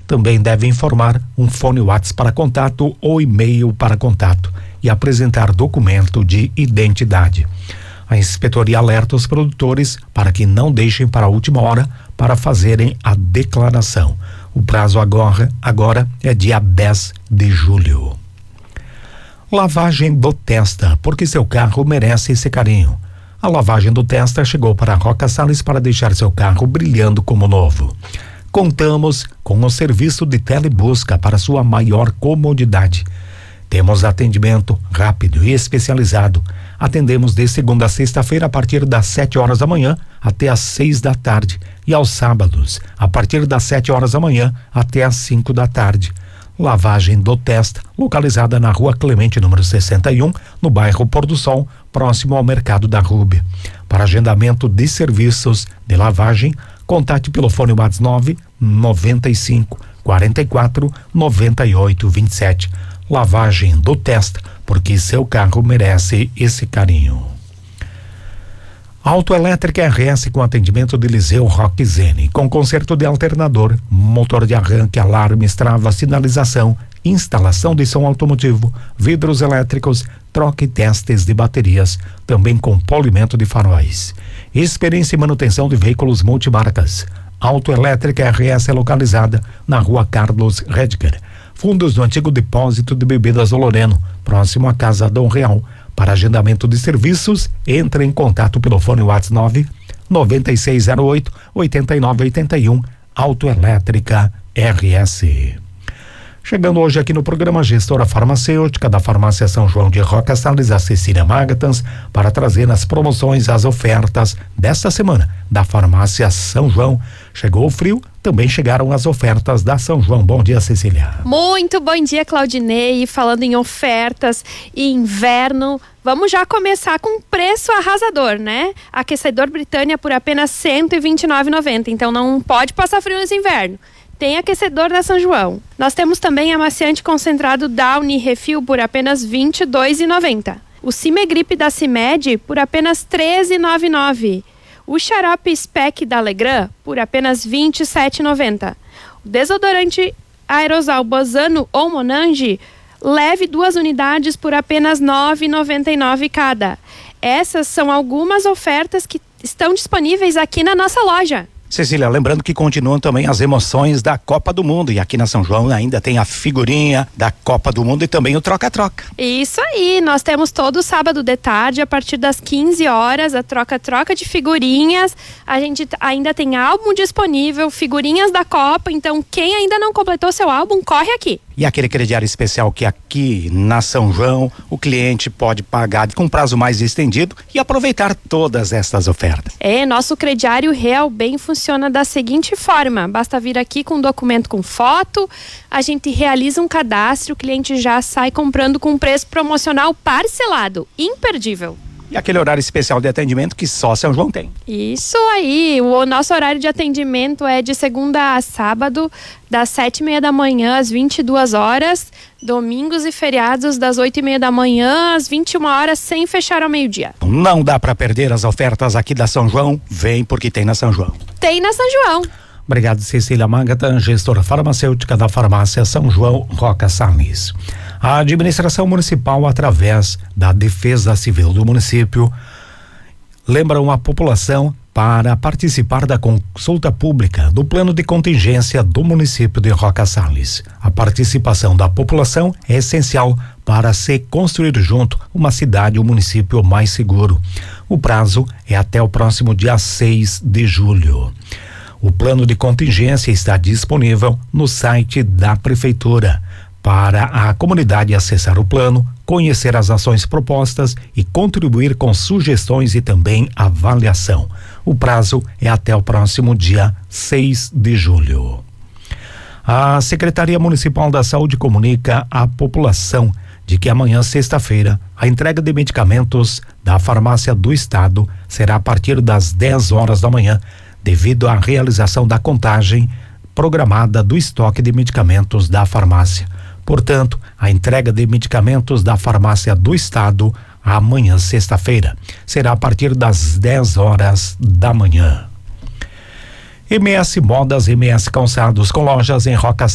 Também deve informar um fone WhatsApp para contato ou e-mail para contato e apresentar documento de identidade. A inspetoria alerta os produtores para que não deixem para a última hora para fazerem a declaração. O prazo agora é dia 10 de julho. Lavagem do Testa, porque seu carro merece esse carinho. A lavagem do Testa chegou para a Roca Salles para deixar seu carro brilhando como novo. Contamos com o serviço de telebusca para sua maior comodidade. Temos atendimento rápido e especializado. Atendemos de segunda a sexta-feira a partir das 7 horas da manhã até às 6 da tarde e aos sábados a partir das 7 horas da manhã até às 5 da tarde. Lavagem do Testa, localizada na Rua Clemente, número 61, no bairro Pôr do Sol, próximo ao Mercado da Rúbia. Para agendamento de serviços de lavagem, contate pelo fone WhatsApp 995 44 98 27. Lavagem do Testa, porque seu carro merece esse carinho. Autoelétrica RS com atendimento de Liseu Roque Zene, com conserto de alternador, motor de arranque, alarmes, trava, sinalização, instalação de som automotivo, vidros elétricos, troca e testes de baterias, também com polimento de faróis. Experiência e manutenção de veículos multimarcas. Autoelétrica RS é localizada na Rua Carlos Redger, fundos do antigo depósito de bebidas do Loreno, próximo à Casa Dom Real. Para agendamento de serviços, entre em contato pelo fone WhatsApp 9608 8981. Autoelétrica RS. Chegando hoje aqui no programa, gestora farmacêutica da Farmácia São João de Roca Salles, a Cecília Magatans, para trazer as promoções, as ofertas desta semana da Farmácia São João. Chegou o frio, também chegaram as ofertas da São João. Bom dia, Cecília. Muito bom dia, Claudinei. Falando em ofertas e inverno, vamos já começar com preço arrasador, né? Aquecedor Britânia por apenas R$ 129,90. Então não pode passar frio nesse inverno. Tem aquecedor da São João. Nós temos também amaciante concentrado Downy Refil por apenas R$ 22,90. O Cimegripe da Cimed por apenas R$ 13,99. O xarope Spec da Legrand por apenas R$ 27,90. O desodorante aerosol Bozano ou Monange, leve 2 unidades por apenas R$ 9,99 cada. Essas são algumas ofertas que estão disponíveis aqui na nossa loja. Cecília, lembrando que continuam também as emoções da Copa do Mundo, e aqui na São João ainda tem a figurinha da Copa do Mundo e também o troca-troca. Isso aí, nós temos todo sábado de tarde, a partir das 15 horas, a troca-troca de figurinhas. A gente ainda tem álbum disponível, figurinhas da Copa, então quem ainda não completou seu álbum, corre aqui. E aquele crediário especial que aqui na São João o cliente pode pagar com prazo mais estendido e aproveitar todas estas ofertas. Nosso crediário Real Bem funciona da seguinte forma: basta vir aqui com um documento com foto, a gente realiza um cadastro, o cliente já sai comprando com preço promocional parcelado, imperdível. E aquele horário especial de atendimento que só São João tem. Isso aí, o nosso horário de atendimento é de segunda a sábado, das 7:30 da manhã às 22 horas, domingos e feriados das 8:30 da manhã às 21 horas, sem fechar ao meio-dia. Não dá para perder as ofertas aqui da São João, vem porque tem na São João. Tem na São João. Obrigado, Cecília Magatan, gestora farmacêutica da Farmácia São João Roca Salles. A administração municipal, através da Defesa Civil do município, lembram a população para participar da consulta pública do plano de contingência do município de Roca Salles. A participação da população é essencial para se construir junto uma cidade, um município mais seguro. O prazo é até o próximo dia 6 de julho. O plano de contingência está disponível no site da prefeitura. Para a comunidade acessar o plano, conhecer as ações propostas e contribuir com sugestões e também avaliação. O prazo é até o próximo dia 6 de julho. A Secretaria Municipal da Saúde comunica à população de que amanhã, sexta-feira, a entrega de medicamentos da Farmácia do Estado será a partir das 10 horas da manhã, devido à realização da contagem programada do estoque de medicamentos da farmácia. Portanto, a entrega de medicamentos da Farmácia do Estado amanhã, sexta-feira, será a partir das 10 horas da manhã. MS Modas, MS Calçados, com lojas em Roca